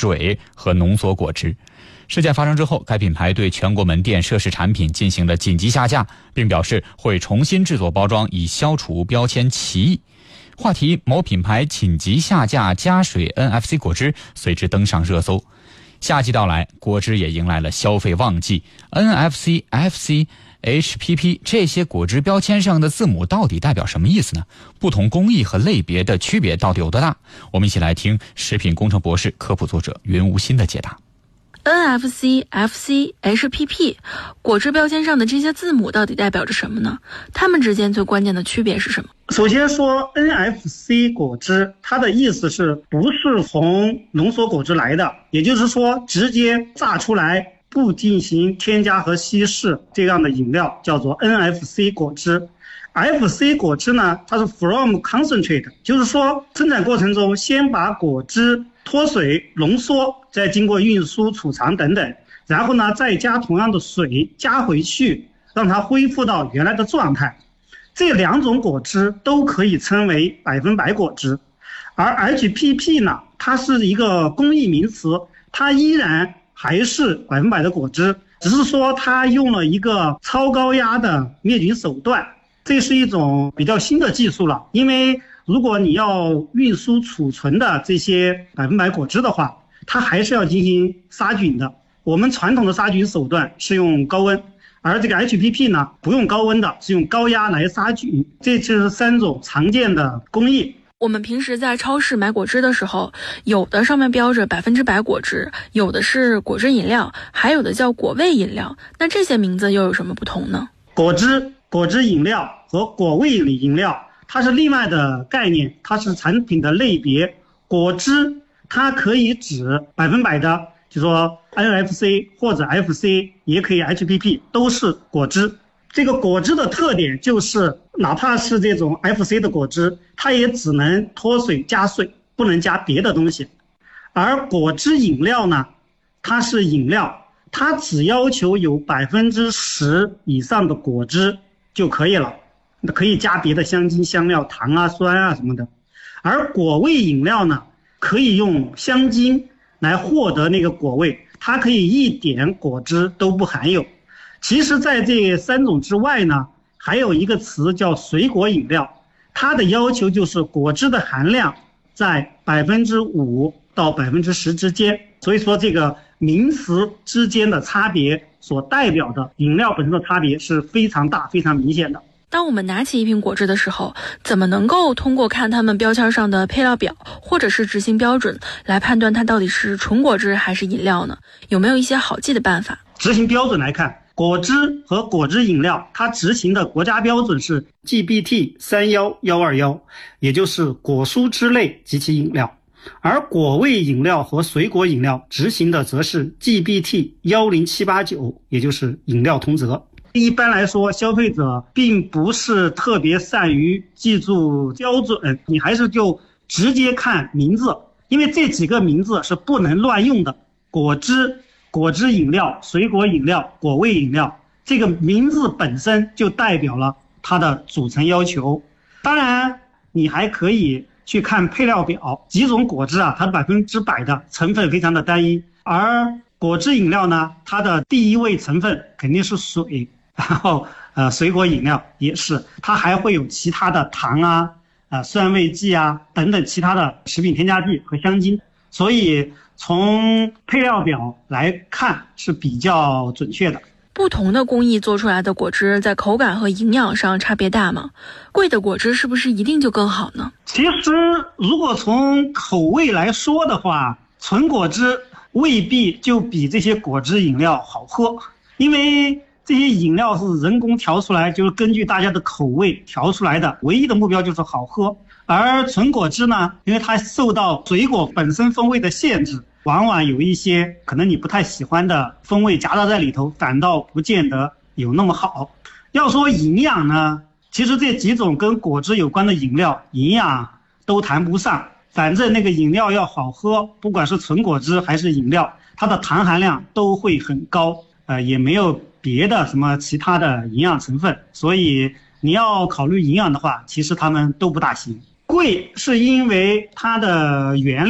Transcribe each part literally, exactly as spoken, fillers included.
水和浓缩果汁。事件发生之后，该品牌对全国门店涉事产品进行了紧急下架，并表示会重新制作包装，以消除标签歧义。话题某品牌紧急下架加水 N F C 果汁随之登上热搜。夏季到来，果汁也迎来了消费旺季。 N F C、F C、H P P 这些果汁标签上的字母到底代表什么意思呢？不同工艺和类别的区别到底有多大？我们一起来听食品工程博士、科普作者云无心的解答。 N F C、F C、H P P 果汁标签上的这些字母到底代表着什么呢？它们之间最关键的区别是什么？ 首先说 N F C 果汁，它的意思是不是从浓缩果汁来的，也就是说直接榨出来不进行添加和稀释这样的饮料叫做 N F C 果汁。F C 果汁呢，它是 from concentrate， 就是说生产过程中先把果汁脱水浓缩，再经过运输储藏等等，然后呢再加同样的水加回去，让它恢复到原来的状态。这两种果汁都可以称为百分百果汁。而 H P P 呢，它是一个工艺名词，它依然还是百分百的果汁，只是说它用了一个超高压的灭菌手段。这是一种比较新的技术了，因为如果你要运输储存的这些百分百果汁的话，它还是要进行杀菌的。我们传统的杀菌手段是用高温，而这个 H P P 呢，不用高温的，是用高压来杀菌。这就是三种常见的工艺。 我们平时在超市买果汁的时候，有的上面标着百分之百果汁，有的是果汁饮料，还有的叫果味饮料。那这些名字又有什么不同呢？ 果汁、果汁饮料和果味饮料它是另外的概念，它是产品的类别。果汁它可以指百分百的，就说 N F C 或者 F C， 也可以 H P P， 都是果汁。这个果汁的特点就是，哪怕是这种 F C 的果汁，它也只能脱水加水，不能加别的东西。而果汁饮料呢，它是饮料，它只要求有百分之十以上的果汁就可以了，可以加别的香精、香料、糖啊、酸啊什么的。而果味饮料呢，可以用香精来获得那个果味，它可以一点果汁都不含有。其实在这三种之外呢，还有一个词叫水果饮料，它的要求就是果汁的含量在百分之五到百分之十之间。所以说这个名词之间的差别所代表的饮料本身的差别是非常大、非常明显的。 当我们拿起一瓶果汁的时候，怎么能够通过看它们标签上的配料表或者是执行标准来判断它到底是纯果汁还是饮料呢？有没有一些好记的办法？ 执行标准来看，果汁和果汁饮料它执行的国家标准是 G B T 三一一二一， 也就是果蔬汁类及其饮料。而果味饮料和水果饮料执行的则是 G B T 一零七八九， 也就是饮料通则。一般来说，消费者并不是特别善于记住标准，你还是就直接看名字，因为这几个名字是不能乱用的。果汁、果汁饮料、水果饮料、果味饮料，这个名字本身就代表了它的组成要求。当然你还可以去看配料表，几种果汁啊，它百分之百的成分非常的单一，而果汁饮料呢，它的第一位成分肯定是水，然后呃，水果饮料也是，它还会有其他的糖啊、呃酸味剂啊等等其他的食品添加剂和香精，所以从配料表来看是比较准确的。 不同的工艺做出来的果汁在口感和营养上差别大吗？贵的果汁是不是一定就更好呢？ 其实如果从口味来说的话，纯果汁未必就比这些果汁饮料好喝，因为这些饮料是人工调出来，就是根据大家的口味调出来的，唯一的目标就是好喝。而纯果汁呢，因为它受到水果本身风味的限制，往往有一些可能你不太喜欢的风味夹杂在里头，反倒不见得有那么好。要说营养呢，其实这几种跟果汁有关的饮料营养都谈不上，反正那个饮料要好喝，不管是纯果汁还是饮料，它的糖含量都会很高，呃，也没有别的什么其他的营养成分，所以你要考虑营养的话，其实它们都不大行。贵是因为它的原料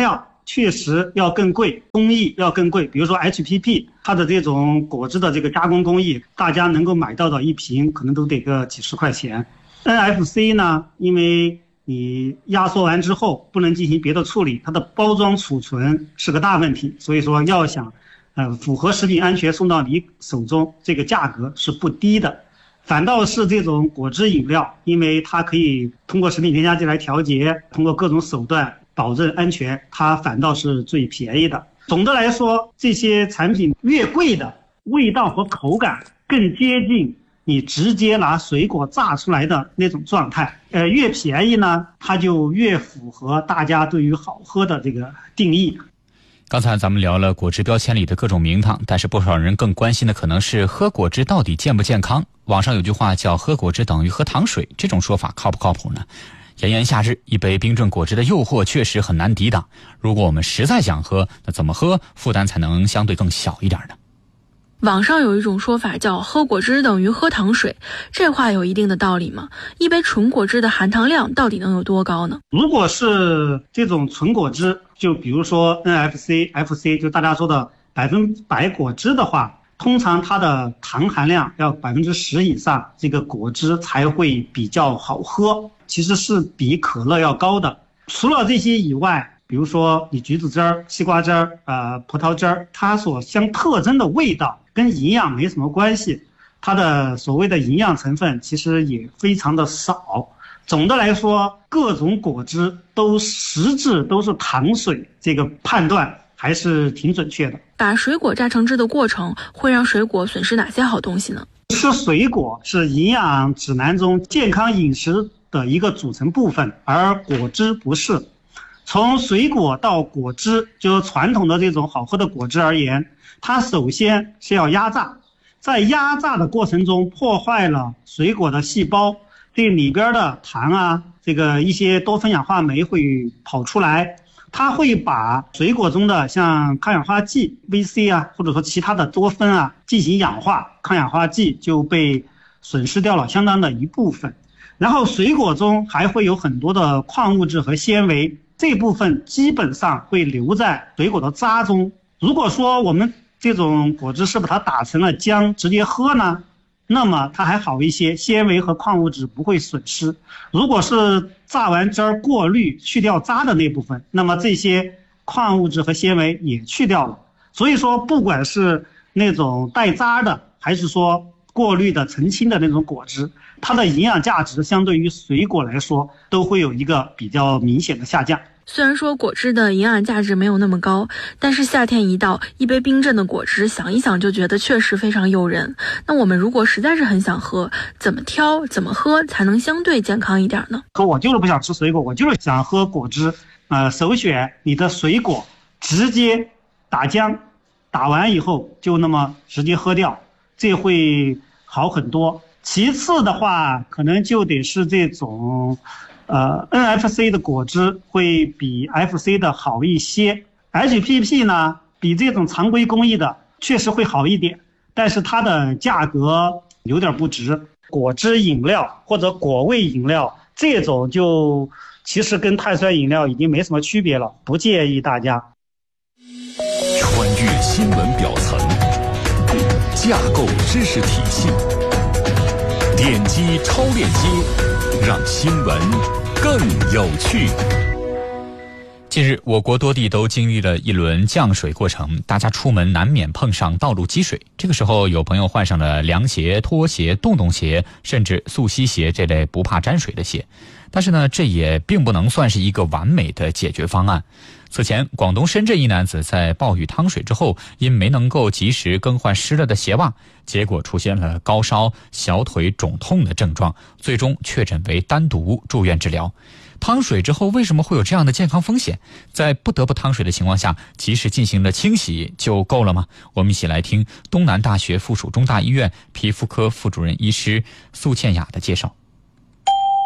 确实要更贵，工艺要更贵。比如说 H P P， 它的这种果汁的这个加工工艺，大家能够买到的一瓶可能都得个几十块钱。N F C 呢，因为你压缩完之后不能进行别的处理，它的包装储存是个大问题，所以说要想呃符合食品安全送到你手中，这个价格是不低的。反倒是这种果汁饮料，因为它可以通过食品添加剂来调节，通过各种手段保证安全，它反倒是最便宜的。总的来说，这些产品越贵的，味道和口感更接近你直接拿水果榨出来的那种状态，呃，越便宜呢，它就越符合大家对于好喝的这个定义。 刚才咱们聊了果汁标签里的各种名堂，但是不少人更关心的可能是喝果汁到底健不健康。网上有句话叫喝果汁等于喝糖水，这种说法靠不靠谱呢？炎炎夏日，一杯冰镇果汁的诱惑确实很难抵挡。如果我们实在想喝，那怎么喝负担才能相对更小一点呢？ 网上有一种说法叫喝果汁等于喝糖水，这话有一定的道理吗？一杯纯果汁的含糖量到底能有多高呢？ 如果是这种纯果汁，就比如说 N F C、F C， 就大家说的百分百果汁的话，通常它的糖含量要百分之十以上，这个果汁才会比较好喝，其实是比可乐要高的。除了这些以外，比如说你橘子汁儿、西瓜汁儿、呃葡萄汁儿，它所相特征的味道跟营养没什么关系，它的所谓的营养成分其实也非常的少。总的来说，各种果汁都实质都是糖水，这个判断还是挺准确的。 把水果榨成汁的过程会让水果损失哪些好东西呢？ 吃水果是营养指南中健康饮食的一个组成部分，而果汁不是。从水果到果汁，就是传统的这种好喝的果汁而言，它首先是要压榨，在压榨的过程中破坏了水果的细胞，这里边的糖啊，这个一些多酚氧化酶会跑出来，它会把水果中的像抗氧化剂 V C 啊，或者说其他的多酚啊进行氧化，抗氧化剂就被损失掉了相当的一部分。然后水果中还会有很多的矿物质和纤维，这部分基本上会留在水果的渣中。如果说我们这种果汁是把它打成了浆直接喝呢，那么它还好一些，纤维和矿物质不会损失。如果是榨完汁儿过滤去掉渣的那部分，那么这些矿物质和纤维也去掉了。所以说不管是那种带渣的还是说过滤的澄清的那种果汁，它的营养价值相对于水果来说都会有一个比较明显的下降。 虽然说果汁的营养价值没有那么高，但是夏天一到，一杯冰镇的果汁想一想就觉得确实非常诱人。那我们如果实在是很想喝，怎么挑怎么喝才能相对健康一点呢？ 可我就是不想吃水果，我就是想喝果汁，呃，首选你的水果直接打浆，打完以后就那么直接喝掉，这会好很多。其次的话，可能就得是这种呃 N F C 的果汁会比 F C 的好一些。H P P 呢，比这种常规工艺的确实会好一点，但是它的价格有点不值。果汁饮料或者果味饮料这种就其实跟碳酸饮料已经没什么区别了，不建议大家。 穿越新闻表层，架构知识体系，点击超链接，让新闻更有趣。 近日，我国多地都经历了一轮降水过程，大家出门难免碰上道路积水。这个时候，有朋友换上了凉鞋、拖鞋、洞洞鞋，甚至速吸鞋这类不怕沾水的鞋。但是呢，这也并不能算是一个完美的解决方案。此前，广东深圳一男子在暴雨趟水之后，因没能够及时更换湿了的鞋袜，结果出现了高烧、小腿肿痛的症状，最终确诊为单独住院治疗。趟水之后为什么会有这样的健康风险？在不得不趟水的情况下，及时进行了清洗就够了吗？我们一起来听东南大学附属中大医院皮肤科副主任医师苏倩雅的介绍。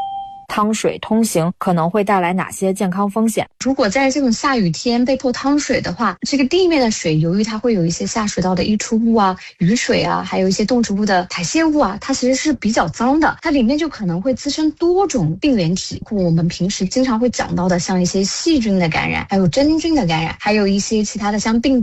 汤水通行可能会带来哪些健康风险？ 如果在这种下雨天被泼汤水的话，这个地面的水由于它会有一些下水道的溢出物啊、雨水啊，还有一些动植物的排泄物啊，它其实是比较脏的，它里面就可能会滋生多种病原体，我们平时经常会讲到的像一些细菌的感染，还有真菌的感染，还有一些其他的像病